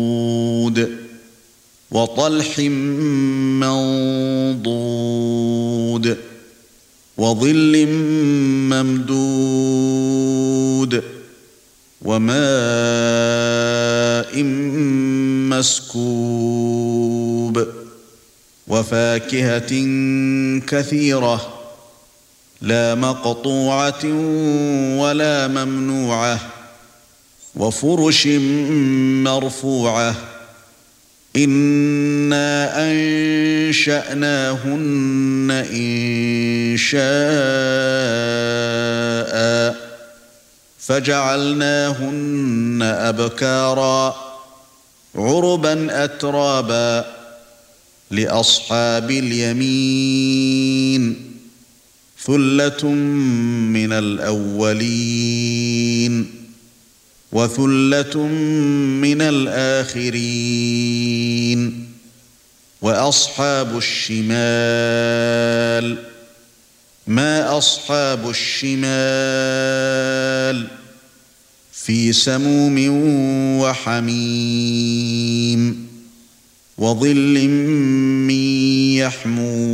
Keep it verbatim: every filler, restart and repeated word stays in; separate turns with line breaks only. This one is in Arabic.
وطلح منضود وظل ممدود وماء مسكوب وفاكهة كثيرة لا مقطوعة ولا ممنوعة وفرش مرفوعة إنا أنشأناهن إنشاء فجعلناهن أبكارا عربا أترابا لأصحاب اليمين ثلة من الأولين وثلة من الآخرين وأصحاب الشمال ما أصحاب الشمال في سموم وحميم وظل من يحموم